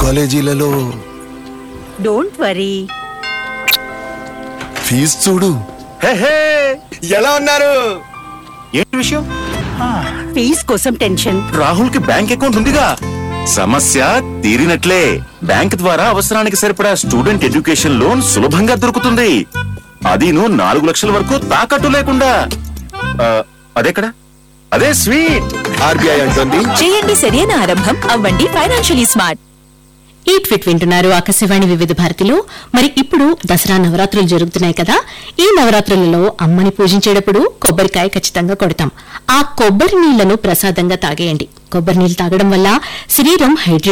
కాలేజీలలో don't worry. Fee చూడు. ఎలా ఉన్నారు? ఏంటి విషయం? ఫీజ్ కోసం టెన్షన్. రాహుల్ కి బ్యాంక్ అకౌంట్ ఉందిగా, సమస్య తీరినట్లే. బ్యాంక్ ద్వారా అవసరానికి సరిపడా స్టూడెంట్ ఎడ్యుకేషన్ లోన్ సులభంగా దొరుకుతుంది. అదీను 4 లక్షల వరకు తాకట్టు లేకుండా. అదెక్కడ? అదే స్వీట్. ఆర్బీఐ అంటుంది, చేయండి సరైన ఆరంభం, అవ్వండి ఫైనాన్షియలీ స్మార్ట్. ఈ ట్వీట్ వింటున్నారు ఆకాశవాణి వివిధ భారతిలో. మరి ఇప్పుడు దసరా నవరాత్రులు జరుగుతున్నాయి కదా. ఈ నవరాత్రులలో అమ్మని పూజించేటప్పుడు కొబ్బరికాయ ఖచ్చితంగా కొడతాం. ఆ కొబ్బరి నీళ్లను ప్రసాదంగా తాగేయండి. కొబ్బరి నీళ్లు తాగడం వల్ల శరీరం హైడ్రేట్